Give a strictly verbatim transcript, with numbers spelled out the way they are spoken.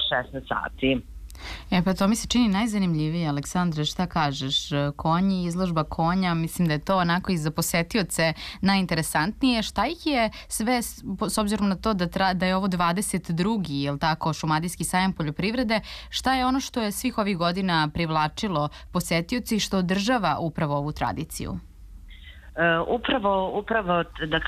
šesnaest sati. E pa to mi se čini najzanimljivije, Aleksandre, šta kažeš? Konji, izložba konja, mislim da je to onako i za posetioce najinteresantnije. Šta ih je sve, s obzirom na to da, tra, da je ovo dvadeset drugi, jel tako, Šumadijski sajam poljoprivrede, šta je ono što je svih ovih godina privlačilo posetioci i što održava upravo ovu tradiciju? Uh, upravo, upravo, da